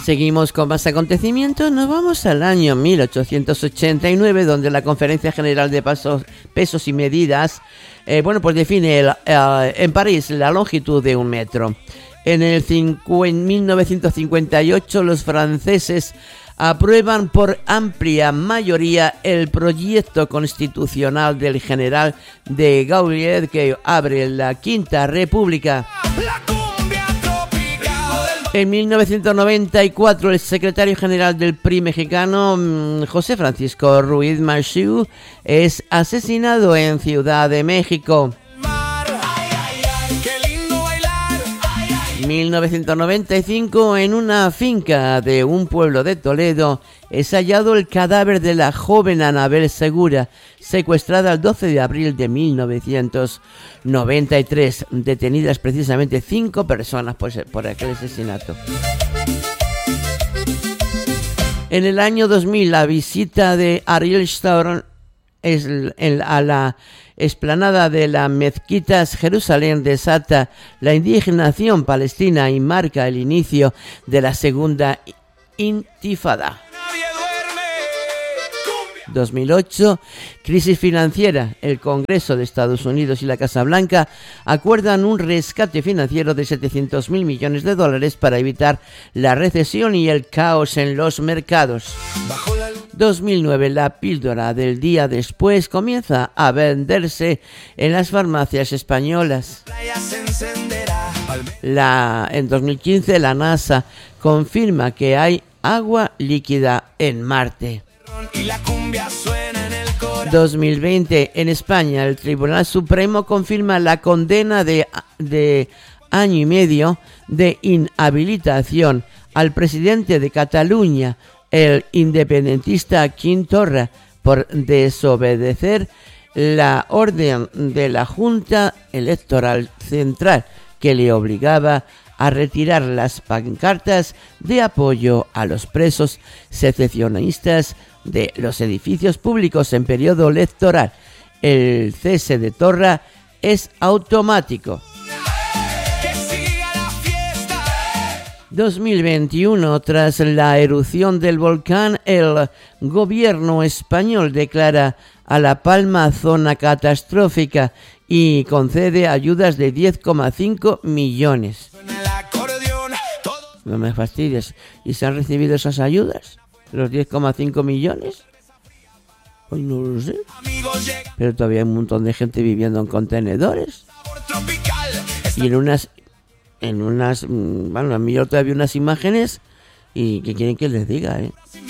Seguimos con más acontecimientos. Nos vamos al año 1889, donde la Conferencia General de Pesos y Medidas pues define en París la longitud de 1 metro. En 1958 los franceses aprueban por amplia mayoría el proyecto constitucional del general de Gaulle que abre la Quinta República. En 1994 el secretario general del PRI mexicano, José Francisco Ruiz Massieu, es asesinado en Ciudad de México. 1995, en una finca de un pueblo de Toledo, es hallado el cadáver de la joven Anabel Segura, secuestrada el 12 de abril de 1993. Detenidas precisamente 5 personas por aquel asesinato. En el año 2000, la visita de Ariel Sharon a la explanada de la mezquita Jerusalén desata la indignación palestina y marca el inicio de la segunda intifada. 2008, crisis financiera. El Congreso de Estados Unidos y la Casa Blanca acuerdan un rescate financiero de $700.000 millones para evitar la recesión y el caos en los mercados. 2009, la píldora del día después comienza a venderse en las farmacias españolas. En 2015, la NASA confirma que hay agua líquida en Marte. 2020, en España, el Tribunal Supremo confirma la condena de año y medio de inhabilitación al presidente de Cataluña, el independentista Quim Torra, por desobedecer la orden de la Junta Electoral Central que le obligaba a retirar las pancartas de apoyo a los presos secesionistas de los edificios públicos en periodo electoral. El cese de Torra es automático. 2021, tras la erupción del volcán, el gobierno español declara a La Palma zona catastrófica y concede ayudas de 10,5 millones. No me fastidies. ¿Y se han recibido esas ayudas? ¿Los 10,5 millones? Pues no lo sé. Pero todavía hay un montón de gente viviendo en contenedores. Y bueno, a mí yo todavía vi unas imágenes y que quieren que les diga,